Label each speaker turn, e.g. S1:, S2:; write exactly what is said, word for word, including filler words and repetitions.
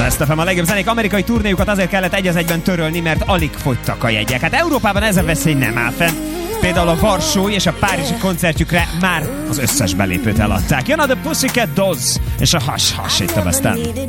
S1: Ezt a legjobb zenék amerikai turnéjukat azért kellett egy az egyben törölni, mert alig fogytak a jegyek. Hát Európában ez a veszély nem áll fenn. Például a varsói és a párizsi koncertjükre már az összes belépőt eladták. Jön a The Pussycat Dolls és a Hush Hush itt a West End.